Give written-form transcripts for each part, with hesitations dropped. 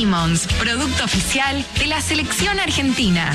Simmons, producto oficial de la selección argentina.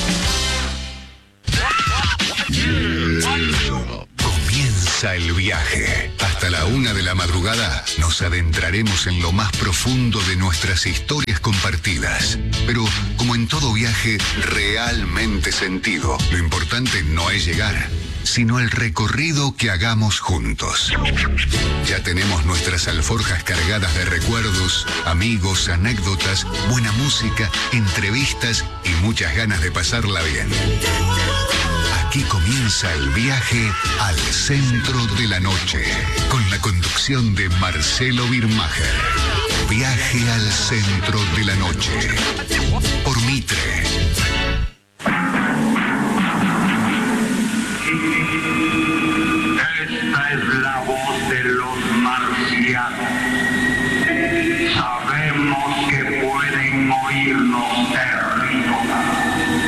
Comienza el viaje. Hasta la 1 de la madrugada nos adentraremos en lo más profundo de nuestras historias compartidas. Pero, como en todo viaje, realmente sentido. Lo importante no es llegar, sino el recorrido que hagamos juntos. Ya tenemos nuestras alforjas cargadas de recuerdos, amigos, anécdotas, buena música, entrevistas y muchas ganas de pasarla bien. Aquí comienza el viaje al centro de la noche, con la conducción de Marcelo Birmacher. Viaje al centro de la noche, por Mitre. Esta es la voz de los marcianos. Sabemos que pueden oírnos terrícolas.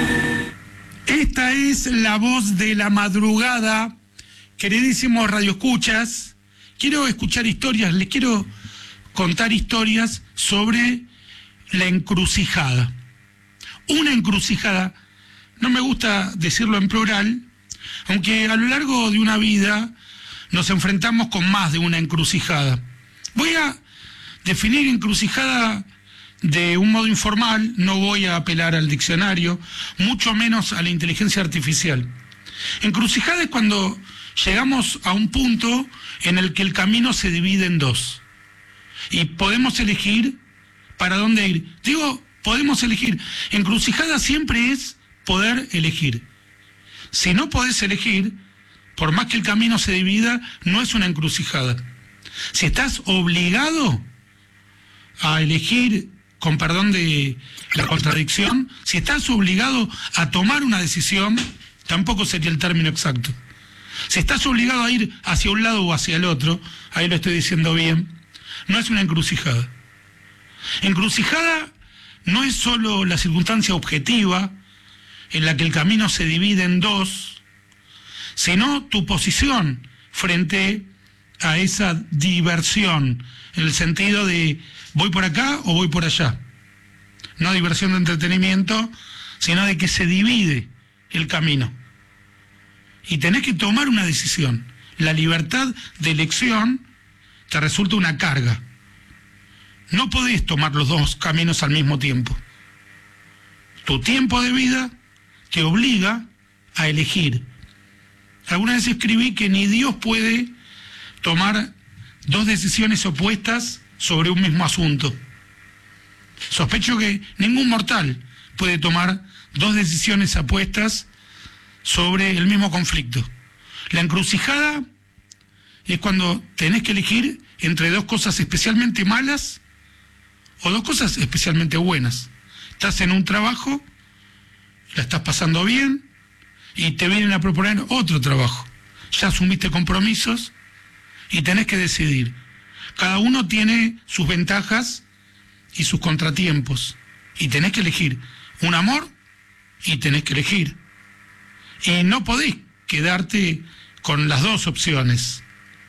Esta es la voz de la madrugada, queridísimos radioescuchas. Quiero escuchar historias, les quiero contar historias sobre la encrucijada. Una encrucijada, no me gusta decirlo en plural, aunque a lo largo de una vida nos enfrentamos con más de una encrucijada. Voy a definir encrucijada de un modo informal, no voy a apelar al diccionario, mucho menos a la inteligencia artificial. Encrucijada es cuando llegamos a un punto en el que el camino se divide en dos y podemos elegir para dónde ir. Digo, podemos elegir. Encrucijada siempre es poder elegir. Si no podés elegir, por más que el camino se divida, no es una encrucijada. Si estás obligado a elegir, con perdón de la contradicción, si estás obligado a tomar una decisión, tampoco sería el término exacto. Si estás obligado a ir hacia un lado o hacia el otro, ahí lo estoy diciendo bien, no es una encrucijada. Encrucijada no es solo la circunstancia objetiva en la que el camino se divide en dos, sino tu posición frente a esa diversión, en el sentido de voy por acá o voy por allá. No diversión de entretenimiento, sino de que se divide el camino. Y tenés que tomar una decisión. La libertad de elección te resulta una carga. No podés tomar los dos caminos al mismo tiempo. Tu tiempo de vida te obliga a elegir. Alguna vez escribí que ni Dios puede tomar dos decisiones opuestas sobre un mismo asunto. Sospecho que ningún mortal puede tomar dos decisiones opuestas sobre el mismo conflicto. La encrucijada es cuando tenés que elegir entre dos cosas especialmente malas o dos cosas especialmente buenas. Estás en un trabajo, la estás pasando bien y te vienen a proponer otro trabajo. Ya asumiste compromisos y tenés que decidir. Cada uno tiene sus ventajas y sus contratiempos. Y tenés que elegir un amor y tenés que elegir. Y no podés quedarte con las dos opciones.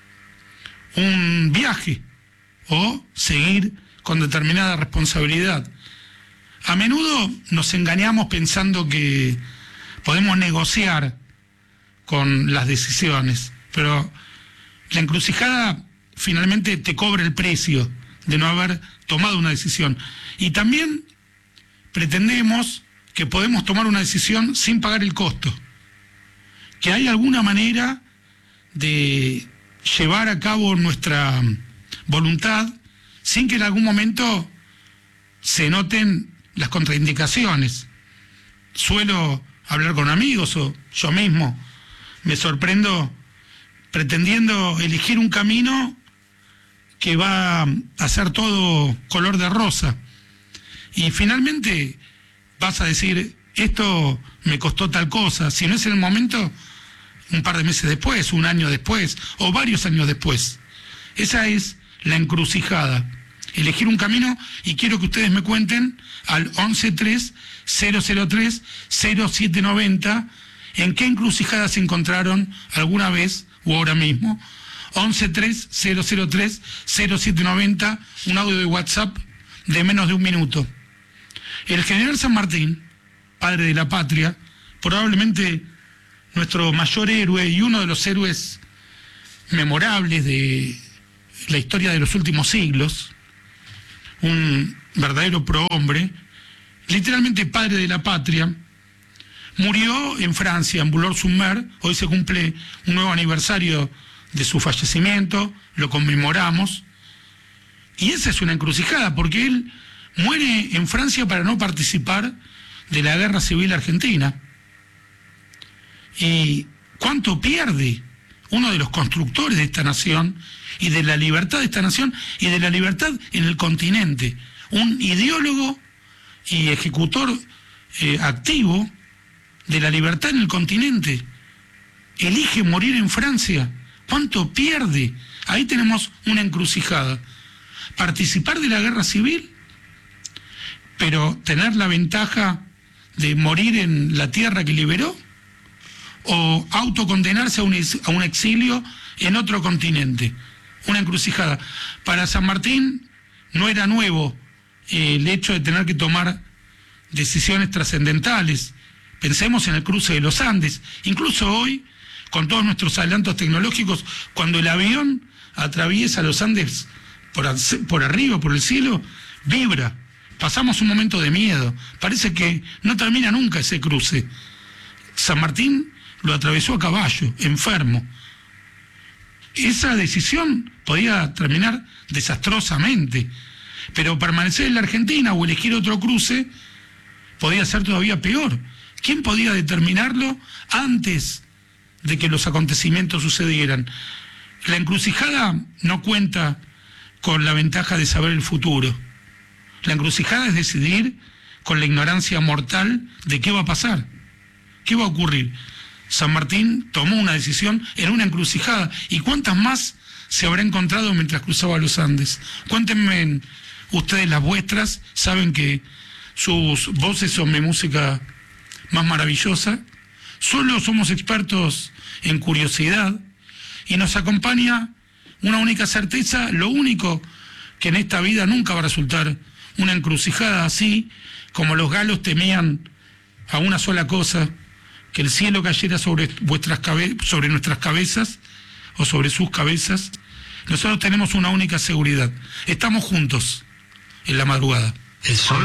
Un viaje o seguir con determinada responsabilidad. A menudo nos engañamos pensando que podemos negociar con las decisiones, pero la encrucijada finalmente te cobra el precio de no haber tomado una decisión. Y también pretendemos que podemos tomar una decisión sin pagar el costo, que hay alguna manera de llevar a cabo nuestra voluntad sin que en algún momento se noten las contraindicaciones. Suelo hablar con amigos o yo mismo me sorprendo pretendiendo elegir un camino que va a ser todo color de rosa. Y finalmente vas a decir, esto me costó tal cosa, si no es en el momento, un par de meses después, un año después, o varios años después. Esa es la encrucijada. Elegir un camino, y quiero que ustedes me cuenten al 1130030790 en qué encrucijada se encontraron alguna vez o ahora mismo. 1130030790, un audio de WhatsApp de menos de un minuto. El general San Martín, padre de la patria, probablemente nuestro mayor héroe y uno de los héroes memorables de la historia de los últimos siglos, un verdadero prohombre, literalmente padre de la patria, murió en Francia, en Boulogne-sur-Mer. Hoy se cumple un nuevo aniversario de su fallecimiento, lo conmemoramos, y esa es una encrucijada, porque él muere en Francia para no participar de la guerra civil argentina. ¿Y cuánto pierde uno de los constructores de esta nación y de la libertad de esta nación y de la libertad en el continente? Un ideólogo y ejecutor activo de la libertad en el continente elige morir en Francia. ¿Cuánto pierde? Ahí tenemos una encrucijada. Participar de la guerra civil, pero tener la ventaja de morir en la tierra que liberó, o autocondenarse a un exilio en otro continente. Una encrucijada. Para San Martín no era nuevo el hecho de tener que tomar decisiones trascendentales. Pensemos en el cruce de los Andes. Incluso hoy, con todos nuestros adelantos tecnológicos, cuando el avión atraviesa los Andes por arriba, por el cielo, vibra. Pasamos un momento de miedo. Parece que no termina nunca ese cruce. San Martín lo atravesó a caballo, enfermo. Esa decisión podía terminar desastrosamente, pero permanecer en la Argentina o elegir otro cruce podía ser todavía peor. ¿Quién podía determinarlo antes de que los acontecimientos sucedieran? La encrucijada no cuenta con la ventaja de saber el futuro. La encrucijada es decidir con la ignorancia mortal de qué va a pasar, qué va a ocurrir. San Martín tomó una decisión en una encrucijada. ¿Y cuántas más se habrá encontrado mientras cruzaba los Andes? Cuéntenme ustedes las vuestras. Saben que sus voces son mi música más maravillosa. Solo somos expertos en curiosidad y nos acompaña una única certeza: lo único que en esta vida nunca va a resultar una encrucijada, así como los galos temían a una sola cosa: que el cielo cayera sobre nuestras cabezas o sobre sus cabezas. Nosotros tenemos una única seguridad: estamos juntos en la madrugada. El sol